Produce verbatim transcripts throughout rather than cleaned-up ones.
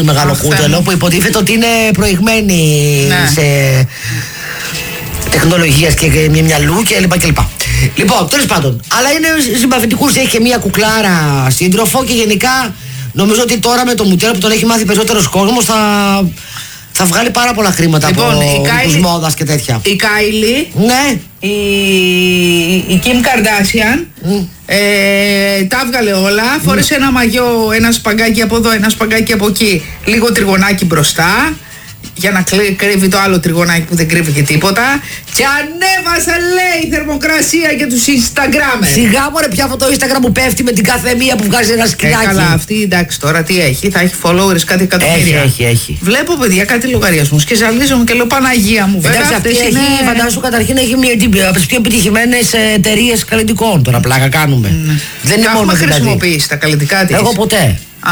πολύ μεγάλο Αχ, κούτελο που υποτίθεται ότι είναι προηγμένη ναι. σε τεχνολογίες και μια μυαλού και λοιπά και λοιπά. Λοιπόν, τέλος πάντων, αλλά είναι συμπαθητικούς, έχει και μια κουκλάρα σύντροφο και γενικά νομίζω ότι τώρα με το μουτέλο που τον έχει μάθει περισσότερος κόσμος θα, θα βγάλει πάρα πολλά χρήματα λοιπόν, από τους μόδας και τέτοια. Η Κάιλι, ναι. η, η Kim Kardashian mm. ε, τα έβγαλε όλα, mm. φόρεσε ένα μαγιό, ένα σπαγκάκι από εδώ, ένα σπαγκάκι από εκεί, λίγο τριγωνάκι μπροστά για να κρύβει το άλλο τριγωνάκι που δεν κρύβει και τίποτα. Και ανέβασε, λέει, θερμοκρασία για τους Instagramers. Σιγά μωρέ, πια από το Instagram που πέφτει με την κάθε μία που βγάζει ένα σκυλάκι. Ε, καλά, αυτή εντάξει τώρα τι έχει, θα έχει followers κάτι εκατομμύρια. Έχει, έχει, έχει. Βλέπω παιδιά κάτι λογαριασμούς και ζαλίζομαι και λέω Παναγία μου. Βέβαια εντάξει, αυτή είναι... έχει, φαντάσου καταρχήν έχει μια από τις πιο επιτυχημένες εταιρείες καλλιτικών. Τώρα πλάκα κάνουμε. Mm. Δεν είναι μόνο δηλαδή. Χρησιμοποιήσει τα καλλιτικά της. Εγώ ποτέ. Α.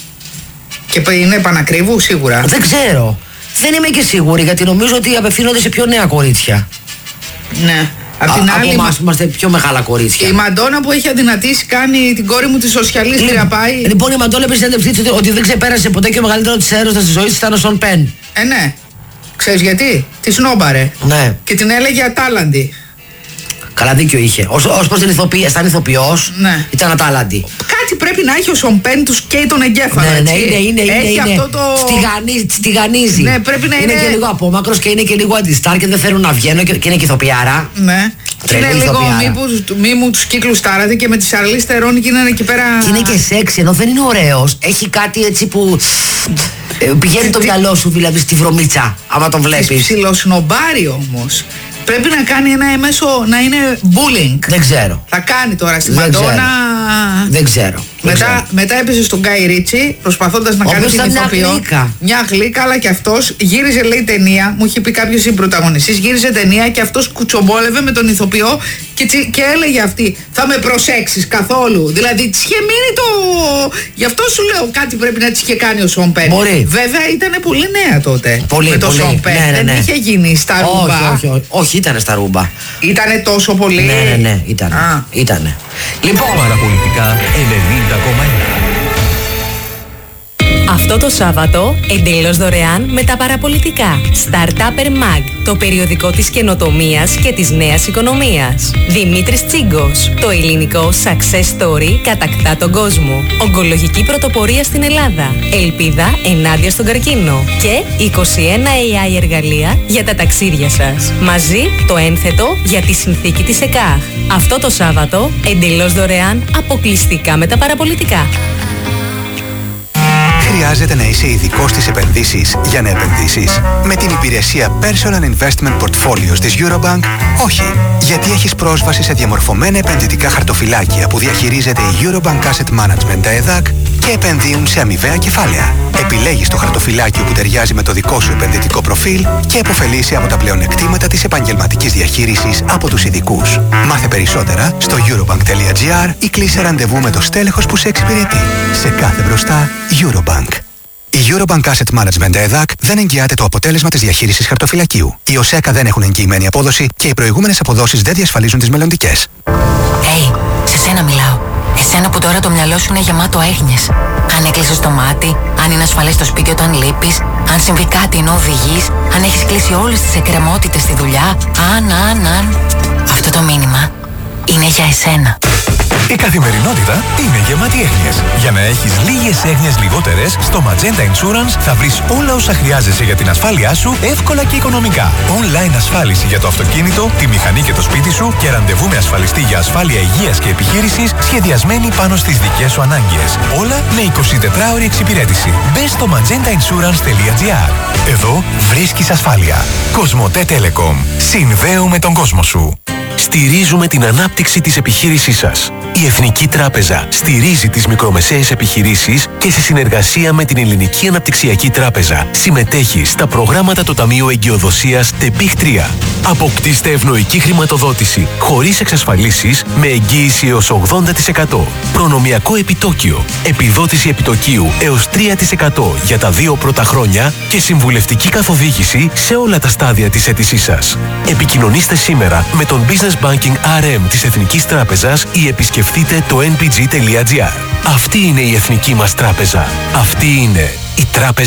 Και είναι επανακρίβου σίγουρα. Δεν ξέρω. Δεν είμαι και σίγουρη γιατί νομίζω ότι απευθύνονται σε πιο νέα κορίτσια. Ναι. Απ' την Α, άλλη, από εμάς είμαστε πιο μεγάλα κορίτσια. Η Μαντόνα που έχει αδυνατήσει κάνει την κόρη μου τη σοσιαλίστρια λοιπόν, πάει. Λοιπόν, η Μαντόνα είπε στην συνέντευξή της ότι δεν ξεπέρασε ποτέ και ο μεγαλύτερο της έρωτα της ζωής ήταν ο Σον Πεν. Ε, ναι. Ξέρεις γιατί? Τη σνόμπαρε. Ναι. Και την έλεγε ατάλαντη. Καλά δίκιο είχε. Ως προς την ηθοποιία, σαν ηθοποιός, ναι. Ήταν ατάλαντη. Κάτι πρέπει να έχει ο Σον Πεν, του καίει τον εγκέφαλο. Ναι, ναι, είναι, είναι, είναι. Έχει είναι. αυτό το. Στιγανίζει, στιγανίζει. Ναι, πρέπει να είναι. Είναι και λίγο απόμακρος και είναι και λίγο αντιστάρ και δεν θέλουν να βγαίνουν και, και είναι και ηθοποιάρα. Ναι. Και είναι λίγο μη μου του κύκλου τάρατε και με τη Σαρλί Στερόν και είναι εκεί πέρα. Και είναι και σεξ, ενώ δεν είναι ωραίος. Έχει κάτι έτσι που. Πηγαίνει το μυαλό σου δηλαδή στη βρωμίτσα, άμα τον βλέπεις. Ψιλοσνομπάρει όμως. Πρέπει να κάνει ένα έμεσο να είναι bullying. Δεν ξέρω. Θα κάνει τώρα στη δεν Μαντόνα. Ξέρω. Δεν ξέρω. Μετά, δεν ξέρω. μετά έπεσε στον Γκάι Ρίτσι προσπαθώντας να όπως κάνει την ηθοποιό. Μια γλύκα. Μια γλύκα, αλλά και αυτός γύριζε, λέει, ταινία. Μου είχε πει κάποιος συμπρωταγωνιστής. Γύριζε ταινία και αυτός κουτσομπόλευε με τον ηθοποιό και, τσι, και έλεγε αυτή: θα με προσέξεις καθόλου. Δηλαδή της είχε μείνει το. Γι' αυτό σου λέω κάτι πρέπει να της είχε κάνει ο Σον Πεν. Μπορεί. Βέβαια ήταν πολύ νέα τότε. Πολύ, με το Σον Πεν. Ναι, ναι, ναι. Δεν είχε γίνει στα ρούμπα. Όχι, όχι, όχι, όχι, ήταν στα ρούμπα. Ήτανε τόσο πολύ. Ναι, ναι, ναι, ήτανε. ήτανε. Λοιπόν, Παραπολιτικά ενενήντα κόμμα ένα. Αυτό το Σάββατο, εντελώς δωρεάν με τα παραπολιτικά. Startupper Mag, το περιοδικό της καινοτομίας και της νέας οικονομίας. Δημήτρης Τσίγκος, το ελληνικό success story κατακτά τον κόσμο. Ογκολογική πρωτοπορία στην Ελλάδα. Ελπίδα ενάντια στον καρκίνο. Και είκοσι ένα έι άι εργαλεία για τα ταξίδια σας. Μαζί το ένθετο για τη συνθήκη της ΕΚΑΧ. Αυτό το Σάββατο, εντελώς δωρεάν, αποκλειστικά με τα παραπολιτικά. Χρειάζεται να είσαι ειδικός στις επενδύσεις για να επενδύσεις? Με την υπηρεσία Personal Investment Portfolios της Eurobank, όχι. Γιατί έχεις πρόσβαση σε διαμορφωμένα επενδυτικά χαρτοφυλάκια που διαχειρίζεται η Eurobank Asset Management ΕΕ Δ Α Κ και επενδύουν σε αμοιβαία κεφάλαια. Επιλέγεις το χαρτοφυλάκιο που ταιριάζει με το δικό σου επενδυτικό προφίλ και επωφελείσαι από τα πλεονεκτήματα της επαγγελματικής διαχείρισης από τους ειδικούς. Μάθε περισσότερα στο eurobank τελεία gr ή κλείσε ραντεβού με το στέλεχος που σε εξυπηρετεί. Σε κάθε μπροστά, Eurobank. Η Eurobank Asset Management ΕΕ Δ Α Κ δεν εγγυάται το αποτέλεσμα της διαχείρισης χαρτοφυλακίου. Οι ΟΣΕΚΑ δεν έχουν εγγυημένη απόδοση και οι προηγούμενες αποδόσεις δεν διασφαλίζουν τις μελλοντικές. Hey, σε σένα μιλάω. Εσένα που τώρα το μυαλό σου είναι γεμάτο έγνοιες. Αν έκλεισες το μάτι, αν είναι ασφαλές στο σπίτι όταν λείπεις, αν συμβεί κάτι ενώ οδηγείς, αν έχεις κλείσει όλες τις εκκρεμότητες στη δουλειά, αν, αν, αν. Αυτό το μήνυμα είναι για εσένα. Η καθημερινότητα είναι γεμάτη έγνοιες. Για να έχεις λίγες έγνοιες λιγότερες, στο Magenta Insurance θα βρεις όλα όσα χρειάζεσαι για την ασφάλειά σου εύκολα και οικονομικά. Online ασφάλιση για το αυτοκίνητο, τη μηχανή και το σπίτι σου και ραντεβού με ασφαλιστή για ασφάλεια υγείας και επιχείρησης σχεδιασμένη πάνω στις δικές σου ανάγκες. Όλα με εικοσιτετράωρη εξυπηρέτηση. Μπες στο magenta insurance τελεία gr. Εδώ βρίσκεις ασφάλεια. Κοσμοτέ Telecom. Συνδέουμε τον κόσμο σου. Στηρίζουμε την ανάπτυξη της επιχείρησής σας. Η Εθνική Τράπεζα στηρίζει τις μικρομεσαίες επιχειρήσεις και σε συνεργασία με την Ελληνική Αναπτυξιακή Τράπεζα συμμετέχει στα προγράμματα του Ταμείου Εγκυοδοσίας ΤΕΠΙΧ τρία. Αποκτήστε ευνοϊκή χρηματοδότηση χωρίς εξασφαλίσεις με εγγύηση έως ογδόντα τοις εκατό. Προνομιακό επιτόκιο, επιδότηση επιτοκίου έως τρία τοις εκατό για τα δύο πρώτα χρόνια και συμβουλευτική καθοδήγηση σε όλα τα στάδια της αίτησής σας. Επικοινωνήστε σήμερα με τον Business Banking αρ εμ της Εθνικής Τράπεζας ή επισκεφτείτε το εν πι τζι τελεία τζι αρ. Αυτή είναι η εθνική μας τράπεζα. Αυτή είναι η τράπεζα